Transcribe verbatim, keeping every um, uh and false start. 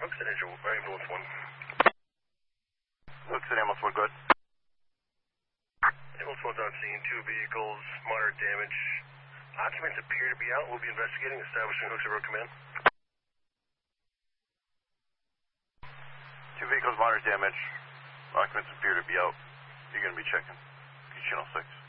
Looks at ambulance one. Looks at ambulance one, good. Ambulance one's on scene. Two vehicles, moderate damage. Occupants appear to be out. We'll be investigating, establishing hooks at road command. Two vehicles, moderate damage. Occupants appear to be out. You're going to be checking. Channel six.